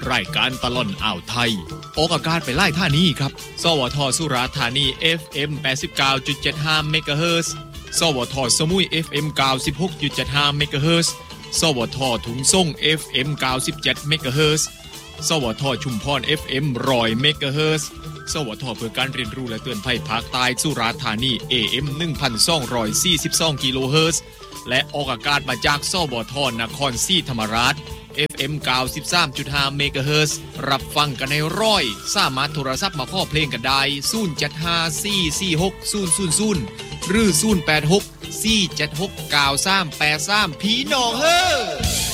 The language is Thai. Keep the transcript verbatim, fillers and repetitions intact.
รายการตลอดอ่าวไทยออกอากาศไปไล่ท่านี้ครับสวทสุราษฎร์ธานี เอฟ เอ็ม แปดสิบเก้าจุดเจ็ดห้า เมกะเฮิรตซ์สวทสมุย เอฟ เอ็ม เก้าสิบหกจุดเจ็ดห้า เมกะเฮิรตซ์สวทถุงส่ง เอฟ เอ็ม เก้าสิบเจ็ด เมกะเฮิรตซ์สวทชุมพร เอฟ เอ็ม หนึ่งร้อย เมกะเฮิรตซ์สวทเพื่อการเรียนรู้และเตือนภัยภาคใต้สุราษฎร์ธานี เอ เอ็ม หนึ่งพันสองร้อยสี่สิบสอง กิโลเฮิรตซ์และออกอากาศมาจากสวทนครศรีธรรมราช เอฟ เอ็ม เก้าสิบสามจุดห้า เมกะเฮิรตซ์รับฟังกันในร้อยสามารถโทรศัพท์มาขอเพลงกันได้ศูนย์ เจ็ด ห้า สี่ สี่ หก ศูนย์ ศูนย์ ศูนย์หรือศูนย์ แปด หก สี่ เจ็ด หก เก้า สาม แปด สามพี่น้องเฮ้อ